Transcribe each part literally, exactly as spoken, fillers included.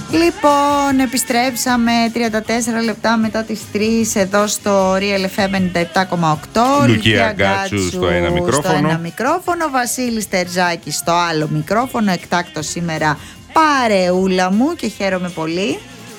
Λοιπόν, επιστρέψαμε τριάντα τέσσερα λεπτά μετά τις τρεις εδώ στο Real εφ εμ ενενήντα επτά κόμμα οκτώ. Λουκία Γκάτσου στο ένα μικρόφωνο. Στο ένα μικρόφωνο. Βασίλης Τερζάκης στο άλλο μικρόφωνο. Εκτάκτο σήμερα παρεούλα μου και χαίρομαι πολύ.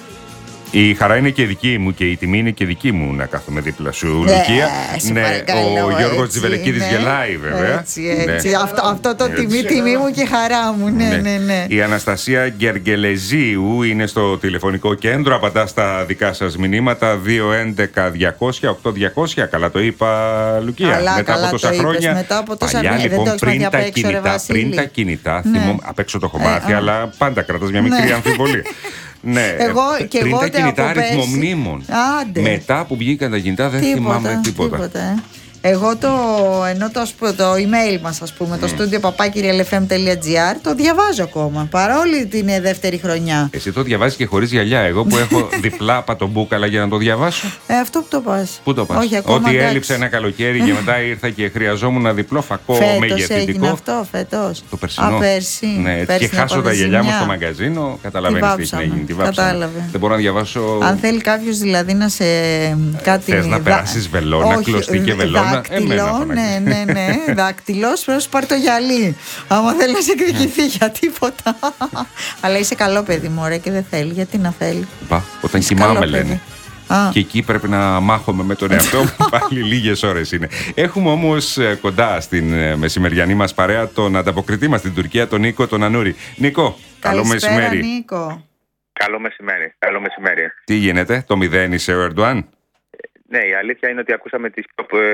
Η χαρά είναι και δική μου και η τιμή είναι και δική μου να κάθομαι δίπλα σου, Λουκία. Ναι, ναι, ο Γιώργος Τζιβελεκίδης γελάει βέβαια. Έτσι, έτσι. Ναι. Αυτό, αυτό το έτσι. τιμή, τιμή μου και χαρά μου. Ναι, ναι, ναι, ναι. Η Αναστασία Γκεργελεζίου είναι στο τηλεφωνικό κέντρο. Απαντά στα δικά σας μηνύματα. δύο έντεκα διακόσια οκτώ διακόσια. Καλά το είπα, Λουκία. Καλά, μετά, καλά από τόσα χρόνια, μετά από τόσα παλιά, χρόνια. Λοιπόν, δεν το πριν, τα απ' έξω, κινητά, ρε, πριν τα κινητά, ναι. θυμώ, απ' έξω το έχω μάθει, ε, αλλά πάντα κρατάς μια μικρή ναι. αμφιβολία. Ναι, εγώ, και πριν εγώ τα κινητά αριθμομνήμων. Μετά που βγήκαν τα κινητά δεν τίποτα, θυμάμαι τίποτα. τίποτα ε. Εγώ το, ενώ το, το email μας, ας πούμε, mm. το studio παπάκι real f m τελεία g r, το διαβάζω ακόμα, παρόλη την δεύτερη χρονιά. Εσύ το διαβάζεις και χωρίς γυαλιά. Εγώ που έχω διπλά πατομπούκαλα για να το διαβάσω. Ε, αυτό που το πας. Πού το πας? Όχι, ακόμα, ότι εντάξει. έλειψε ένα καλοκαίρι και μετά ήρθα και χρειαζόμουν ένα διπλό φακό μεγεθυντικό. Φέτος έγινε αυτό, φέτος. Το περσινό. Α, πέρσι. Ναι, πέρσι και χάσω τα γυαλιά μου στο μαγκαζίνο. Καταλαβαίνεις τι έχει να γίνει. Τη Κατάλαβε. Δεν μπορώ να διαβάσω. Αν θέλει κάποιος δηλαδή να σε κάτι. Θες να περάσεις βελόνα, κλωστή και βελόνα. Ναι, ναι, ναι. Δάκτυλος, πρέπει να σου πάρει το γυαλί. Άμα θέλει να σε εκδικηθεί για τίποτα. Αλλά είσαι καλό παιδί μου, ωραία, και δεν θέλει. Γιατί να θέλει? Πα, όταν είσαι κοιμάμαι λένε. Α. Και εκεί πρέπει να μάχομαι με τον εαυτό μου. Πάλι λίγες ώρες είναι. Έχουμε όμως κοντά στην μεσημεριανή μας παρέα τον ανταποκριτή μας στην Τουρκία, τον Νίκο τον Ανούρη. Νίκο, καλό μεσημέρι. Νίκο. Καλό μεσημέρι. Καλό μεσημέρι. Τι γίνεται, το μηδένισε ο Ερντοάν? Ναι, η αλήθεια είναι ότι ακούσαμε τις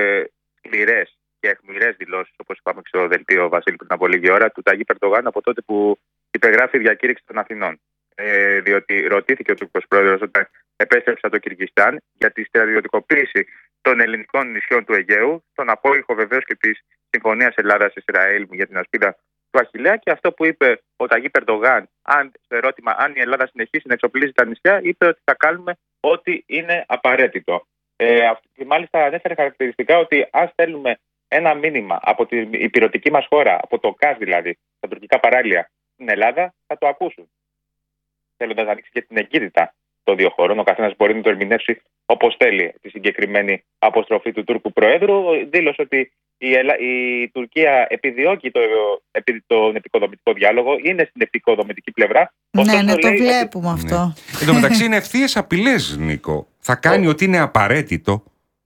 σκληρές και αιχμηρές δηλώσεις, όπως είπαμε στο δελτίο Βασίλη πριν από λίγη ώρα, του Ταγί Ερντογάν από τότε που υπεγράφει η διακήρυξη των Αθηνών. Ε, διότι ρωτήθηκε ο Τούρκος πρόεδρος όταν επέστρεψε από το Κυργιστάν για τη στρατιωτικοποίηση των ελληνικών νησιών του Αιγαίου, τον απόϊχο βεβαίως και της Συμφωνίας Ελλάδας-Ισραήλ για την ασπίδα του Αχιλλέα. Και αυτό που είπε ο Ταγί Ερντογάν, αν, στο ερώτημα αν η Ελλάδα συνεχίσει να εξοπλίζει τα νησιά, είπε ότι θα κάνουμε ό,τι είναι απαραίτητο. Ε, και μάλιστα ανέφερε χαρακτηριστικά ότι αν στέλνουμε ένα μήνυμα από την υπηρετική μας χώρα, από το ΚΑΣ δηλαδή, τα τουρκικά παράλια, στην Ελλάδα, θα το ακούσουν. Θέλοντας να ανοίξει και την εγκύτητα των δύο χωρών, ο καθένας μπορεί να το ερμηνεύσει όπως θέλει τη συγκεκριμένη αποστροφή του Τούρκου Προέδρου. Δήλωσε ότι η, Ελλά... η Τουρκία επιδιώκει το... τον επικοδομητικό διάλογο, είναι στην επικοδομητική πλευρά. Ναι, ναι, το βλέπουμε ότι... αυτό. Ναι. Εν τω μεταξύ είναι ευθείες απειλές, Νίκο. Θα κάνει ό,τι είναι απαραίτητο.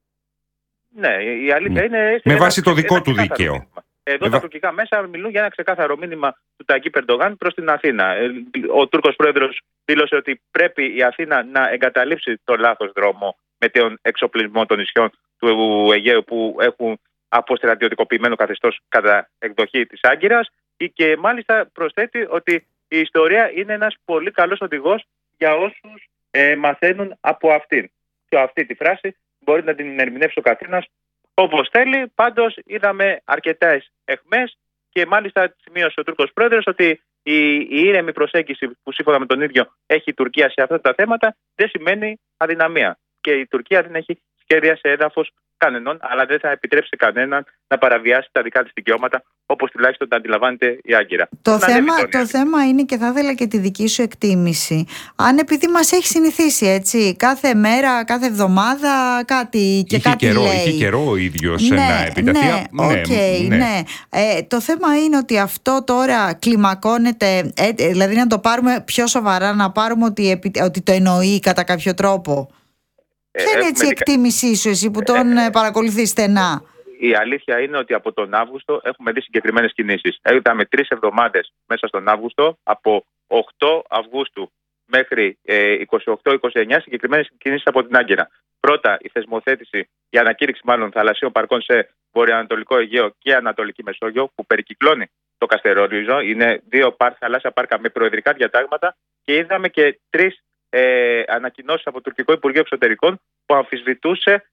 Ναι, η αλήθεια ναι. είναι. Με βάση το δικό του δίκαιο. Μήνυμα. Εδώ τα τουρκικά μέσα μιλούν για ένα ξεκάθαρο μήνυμα του Ταγί Ερντογάν προς την Αθήνα. Ο Τούρκος πρόεδρος δήλωσε ότι πρέπει η Αθήνα να εγκαταλείψει το λάθος δρόμο με τον εξοπλισμό των νησιών του Αιγαίου που έχουν αποστρατιωτικοποιημένο καθεστώς κατά εκδοχή της Άγκυρας. Και μάλιστα προσθέτει ότι η ιστορία είναι ένας πολύ καλός οδηγός για όσους ε, μαθαίνουν από αυτήν. Και αυτή τη φράση μπορεί να την ερμηνεύσει ο καθένας όπως θέλει. Πάντως είδαμε αρκετές αιχμές και μάλιστα σημείωσε ο Τούρκος πρόεδρος ότι η, η ήρεμη προσέγγιση που σύμφωνα με τον ίδιο έχει η Τουρκία σε αυτά τα θέματα δεν σημαίνει αδυναμία. Και η Τουρκία δεν έχει σχέδια σε έδαφος κανενών, αλλά δεν θα επιτρέψει κανέναν να παραβιάσει τα δικά της δικαιώματα, όπως τουλάχιστον τα αντιλαμβάνεται η Άγκυρα. Το, θέμα, το θέμα είναι, και θα ήθελα και τη δική σου εκτίμηση, αν επειδή μας έχει συνηθίσει έτσι, κάθε μέρα, κάθε εβδομάδα κάτι και είχε κάτι καιρό, λέει. Είχε καιρό ο ίδιος ναι, να επιταθεί. Ναι, ναι, okay, ναι. ναι. Ε, το θέμα είναι ότι αυτό τώρα κλιμακώνεται, ε, δηλαδή να το πάρουμε πιο σοβαρά, να πάρουμε ότι, ότι το εννοεί κατά κάποιο τρόπο. Ποια είναι έτσι η εκτίμησή σου, εσύ που τον ε, παρακολουθείς στενά? Η αλήθεια είναι ότι από τον Αύγουστο έχουμε δει συγκεκριμένες κινήσεις. Είδαμε τρεις εβδομάδες μέσα στον Αύγουστο, από οκτώ Αυγούστου μέχρι ε, είκοσι οκτώ είκοσι εννιά, συγκεκριμένες κινήσεις από την Άγκυρα. Πρώτα, η θεσμοθέτηση, η ανακήρυξη μάλλον θαλασσίων παρκών σε βορειοανατολικό Αιγαίο και Ανατολική Μεσόγειο, που περικυκλώνει το Καστερόριζο. Είναι δύο πάρ, θαλάσσια πάρκα με προεδρικά διατάγματα και είδαμε και τρεις ε, ανακοινώσεις από το τουρκικό Υπουργείο Εξωτερικών που αμφισβητούσε.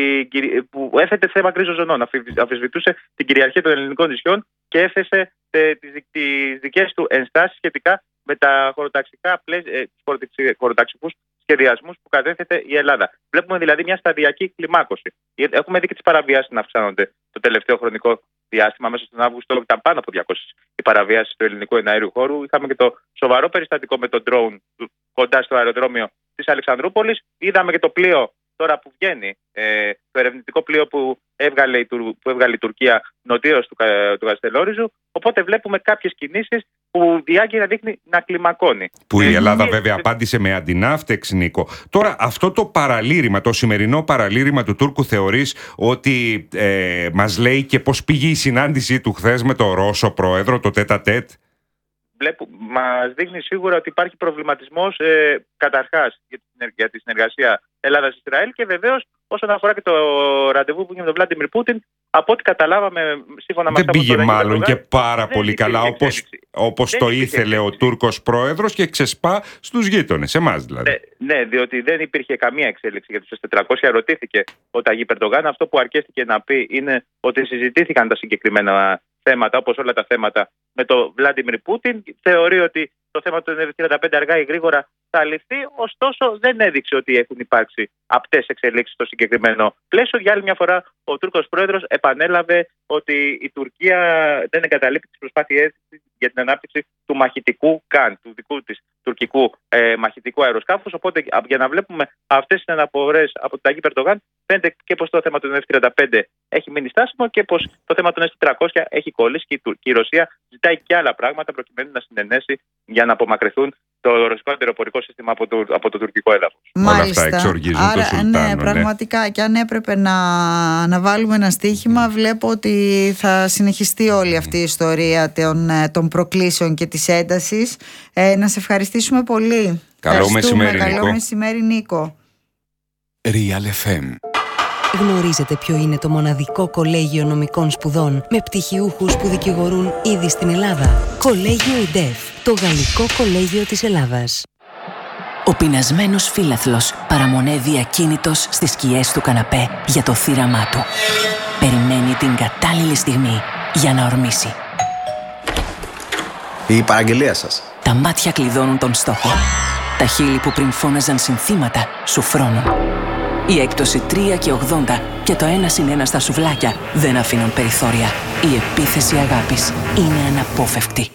Που έθετε θέμα κρίζων ζωνών, αμφισβητούσε την κυριαρχία των ελληνικών νησιών και έθεσε ε, τις, τις δικές του ενστάσεις σχετικά με τα χωροταξικά, ε, χωροταξικούς σχεδιασμούς που κατέθετε η Ελλάδα. Βλέπουμε δηλαδή μια σταδιακή κλιμάκωση. Έχουμε δει και τις παραβιάσεις να αυξάνονται το τελευταίο χρονικό διάστημα. Μέσα στον Αύγουστο ήταν πάνω από διακόσιες οι παραβιάσεις του ελληνικού εναέριου χώρου. Είχαμε και το σοβαρό περιστατικό με τον drone κοντά στο αεροδρόμιο της Αλεξανδρούπολης. Είδαμε και το πλοίο τώρα που βγαίνει, ε, το ερευνητικό πλοίο που έβγαλε η, που έβγαλε η Τουρκία νοτίως του, του Καστελόριζου. Οπότε βλέπουμε κάποιες κινήσεις που η Άγκυρα δείχνει να κλιμακώνει. Που η Ελλάδα ε, βέβαια ε, απάντησε με αντιναύτεξ, Νίκο. Τώρα αυτό το παραλήρημα, το σημερινό παραλήρημα του Τούρκου θεωρείς ότι ε, μας λέει και πώς πήγε η συνάντησή του χθες με τον Ρώσο πρόεδρο, το τέτα-τέτ? Μας δείχνει σίγουρα ότι υπάρχει προβληματισμός ε, καταρχάς για τη, για τη συνεργασία Ελλάδας-Ισραήλ και βεβαίως όσον αφορά και το ραντεβού που έγινε με τον Βλάντιμιρ Πούτιν, από ό,τι καταλάβαμε σύμφωνα με αυτά που δεν πήγε μάλλον και πάρα πολύ καλά όπως, όπως το ήθελε εξέλιξη. Ο Τούρκος πρόεδρος και ξεσπά στους γείτονες, εμάς δηλαδή. Ναι, ναι, διότι δεν υπήρχε καμία εξέλιξη για τους τετρακόσια. Ρωτήθηκε ο Ταγίπ Ερντογάν. Αυτό που αρκέστηκε να πει είναι ότι συζητήθηκαν τα συγκεκριμένα θέματα, όπως όλα τα θέματα με τον Βλάντιμιρ Πούτιν. Θεωρεί ότι το θέμα του εφ τριάντα πέντε αργά ή γρήγορα θα λυθεί, ωστόσο δεν έδειξε ότι έχουν υπάρξει απτές εξελίξεις στο συγκεκριμένο πλαίσιο. Για άλλη μια φορά, ο Τούρκος πρόεδρος επανέλαβε ότι η Τουρκία δεν εγκαταλείπει τις προσπάθειές της για την ανάπτυξη του μαχητικού ΚΑΝ, του δικού της τουρκικού ε, μαχητικού αεροσκάφους. Οπότε, για να βλέπουμε αυτές τις αναφορές από τον Ταγίπ Ερντογάν, φαίνεται και πως το θέμα του εφ τριάντα πέντε έχει μείνει στάσιμο και πως το θέμα των ες τετρακόσια έχει κολλήσει και η Ρωσία ζητάει και άλλα πράγματα προκειμένου να συνενέσει για να απομακρυνθούν το ρωσικό αεροπορικό σύστημα από το, από το τουρκικό έδαφος. Μάλιστα. Όλα αυτά εξοργίζουν Άρα, το Σουλτάνο. Ναι, πραγματικά. Ναι. Και αν έπρεπε να, να βάλουμε ένα στοίχημα, βλέπω ότι θα συνεχιστεί όλη αυτή η ιστορία των, των προκλήσεων και της έντασης. Ε, να σε ευχαριστήσουμε πολύ. Καλό μεσημέρι, Καλό Νίκο. μεσημέρι, Νίκο. Real εφ εμ. Γνωρίζετε ποιο είναι το μοναδικό κολέγιο νομικών σπουδών με πτυχιούχους που δικηγορούν ήδη στην Ελλάδα? Κολέγιο ΙΝΤΕΦ, το γαλλικό κολέγιο της Ελλάδας. Ο πεινασμένος φύλαθλος παραμονεύει ακίνητος στις σκιές του καναπέ για το θύραμά του. Περιμένει την κατάλληλη στιγμή για να ορμήσει. Η παραγγελία σας. Τα μάτια κλειδώνουν τον στόχο. Τα χείλη που πριν φώναζαν συνθήματα σου φρώνουν. Η έκπτωση τρία και ογδόντα και το ένα συν ένα στα σουβλάκια δεν αφήνουν περιθώρια. Η επίθεση αγάπης είναι αναπόφευκτη.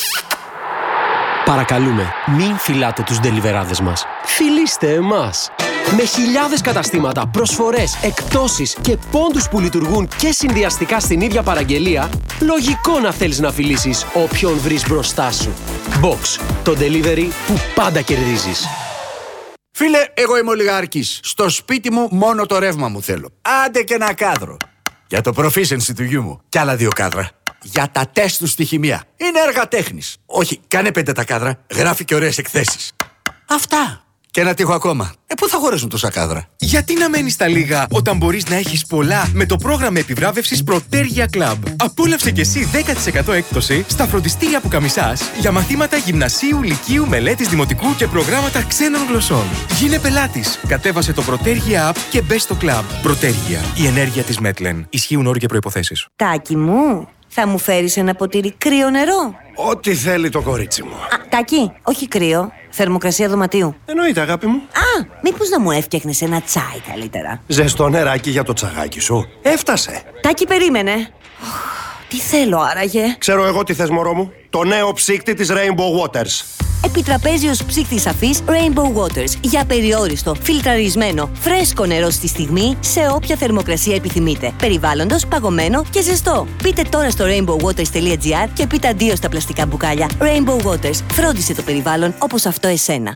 Παρακαλούμε, μην φυλάτε τους ντελιβεράδες μας. Φιλήστε εμάς! Με χιλιάδες καταστήματα, προσφορές, εκπτώσεις και πόντους που λειτουργούν και συνδυαστικά στην ίδια παραγγελία, λογικό να θέλεις να φιλήσεις όποιον βρεις μπροστά σου. Box, το delivery που πάντα κερδίζεις. Φίλε, εγώ είμαι ολιγάρχης. Στο σπίτι μου μόνο το ρεύμα μου θέλω. Άντε και ένα κάδρο. Για το proficiency του γιού μου. Κι άλλα δύο κάδρα. Για τα τεστ του στη χημεία. Είναι έργα τέχνης. Όχι, κάνε πέντε τα κάδρα. Γράφει και ωραίες εκθέσεις. Αυτά. Και ένα τείχο ακόμα. Ε, πού θα χωρέσουν τόσα κάδρα? Γιατί να μένεις στα λίγα όταν μπορείς να έχεις πολλά με το πρόγραμμα επιβράβευσης Protergia Club. Απόλαυσε και εσύ δέκα τοις εκατό έκπτωση στα φροντιστήρια που καμισάς για μαθήματα γυμνασίου, λυκείου, μελέτης δημοτικού και προγράμματα ξένων γλωσσών. Γίνε πελάτης. Κατέβασε το Protergia App και μπες στο club. Protergia. Η ενέργεια της Μέτλεν. Ισχύουν όροι και προϋποθέσεις. Τάκη μου, θα μου φέρεις ένα ποτήρι κρύο νερό? Ό,τι θέλει το κορίτσι μου. Α, Τάκη, όχι κρύο. Θερμοκρασία δωματίου. Εννοείται, αγάπη μου. Α, μήπως να μου έφτιαχνες ένα τσάι καλύτερα? Ζεστό νεράκι για το τσαγάκι σου. Έφτασε. Τάκη, περίμενε. Τι θέλω άραγε? Ξέρω εγώ τι θες, μωρό μου. Το νέο ψύκτη της Rainbow Waters. Επιτραπέζιος ψύκτης αφής Rainbow Waters. Για περιόριστο, φιλτραρισμένο, φρέσκο νερό στη στιγμή, σε όποια θερμοκρασία επιθυμείτε. Περιβάλλοντος, παγωμένο και ζεστό. Μπείτε τώρα στο rainbow waters τελεία gr και πείτε αντίο στα πλαστικά μπουκάλια. Rainbow Waters. Φρόντισε το περιβάλλον όπως αυτό εσένα.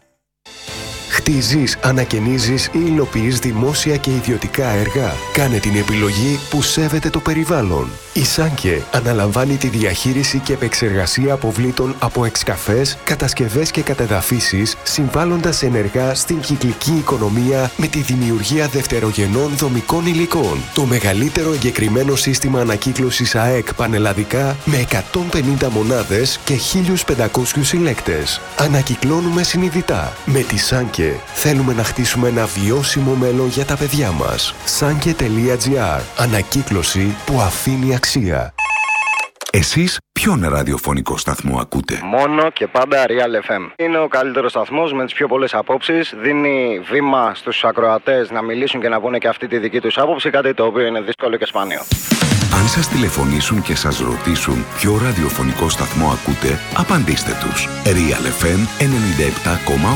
Χτίζεις, ανακαινίζεις ή υλοποιείς δημόσια και ιδιωτικά έργα. Κάνε την επιλογή που σέβεται το περιβάλλον. Η Σάνκε αναλαμβάνει τη διαχείριση και επεξεργασία αποβλήτων από εξκαφές, κατασκευές και κατεδαφίσεις, συμβάλλοντας ενεργά στην κυκλική οικονομία με τη δημιουργία δευτερογενών δομικών υλικών. Το μεγαλύτερο εγκεκριμένο σύστημα ανακύκλωσης ΑΕΚ πανελλαδικά με εκατόν πενήντα μονάδες και χίλιους πεντακόσιους συλλέκτες. Ανακυκλώνουμε συνειδητά. Με τη Σάνκε θέλουμε να χτίσουμε ένα βιώσιμο μέλλον για τα παιδιά μας. Sanke τελεία gr. Ανακύκλωση που αφήνει αξία. Εσείς ποιον ραδιοφωνικό σταθμό ακούτε? Μόνο και πάντα Real εφ εμ. Είναι ο καλύτερος σταθμός με τις πιο πολλές απόψεις. Δίνει βήμα στους ακροατές να μιλήσουν και να πούνε και αυτή τη δική τους άποψη. Κάτι το οποίο είναι δύσκολο και σπάνιο. Αν σας τηλεφωνήσουν και σας ρωτήσουν ποιο ραδιοφωνικό σταθμό ακούτε, απαντήστε τους. Real εφ εμ ενενήντα επτά κόμμα οκτώ.